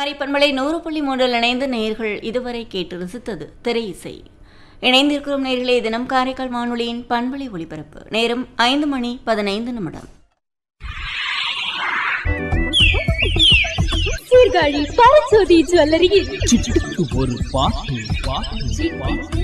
காரை பண்பலை 100.3 இணைந்து நேயர்கள் இதுவரை கேட்டு ரசித்தது திரை இசை. இணைந்திருக்கும் நேயர்களே, தினம் காரைக்கால் வானொலியின் பண்பலை ஒலிபரப்பு நேரம் 5:15. சீர்காழி பரஞ்சோதி ஜுவல்லரியில் ஒரு பாட்டு